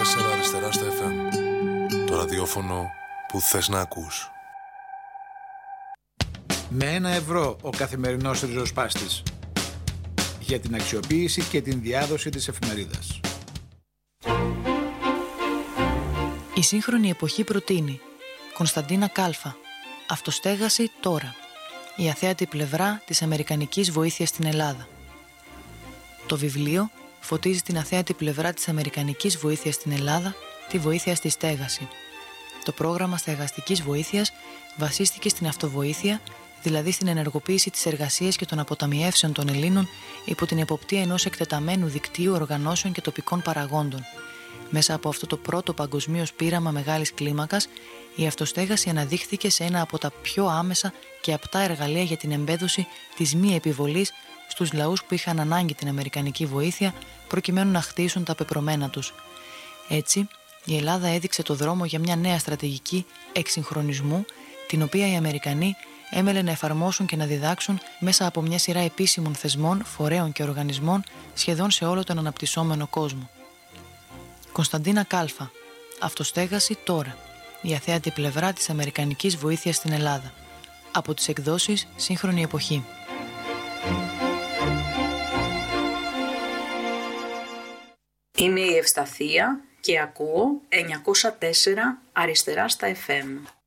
αριστερά στα FM. Το ραδιόφωνο που θες να ακούς. Με €1 ο καθημερινός ριζοσπάστης. Για την αξιοποίηση και την διάδοση της εφημερίδας. Η σύγχρονη εποχή προτείνει Κωνσταντίνα Κάλφα. Αυτοστέγαση τώρα. Η αθέατη πλευρά της αμερικανικής βοήθειας στην Ελλάδα. Το βιβλίο φωτίζει την αθέατη πλευρά της αμερικανικής βοήθειας στην Ελλάδα, τη βοήθεια στη στέγαση. Το πρόγραμμα στεγαστικής βοήθειας βασίστηκε στην αυτοβοήθεια, δηλαδή στην ενεργοποίηση της εργασίας και των αποταμιεύσεων των Ελλήνων υπό την εποπτεία ενός εκτεταμένου δικτύου οργανώσεων και τοπικών παραγόντων. Μέσα από αυτό το πρώτο παγκοσμίως πείραμα μεγάλης κλίμακας, η αυτοστέγαση αναδείχθηκε σε ένα από τα πιο άμεσα και απτά εργαλεία για την εμπέδωση της μη επιβολής στους λαούς που είχαν ανάγκη την αμερικανική βοήθεια προκειμένου να χτίσουν τα πεπρωμένα τους. Έτσι, η Ελλάδα έδειξε το δρόμο για μια νέα στρατηγική εξυγχρονισμού, την οποία οι Αμερικανοί έμελε να εφαρμόσουν και να διδάξουν μέσα από μια σειρά επίσημων θεσμών, φορέων και οργανισμών σχεδόν σε όλο τον αναπτυσσόμενο κόσμο. Κωνσταντίνα Κάλφα. Αυτοστέγαση τώρα. Η αθέατη πλευρά της αμερικανικής βοήθειας στην Ελλάδα. Από τις εκδόσεις Σύγχρονη Εποχή. Είμαι η Ευσταθία και ακούω 904 αριστερά στα FM.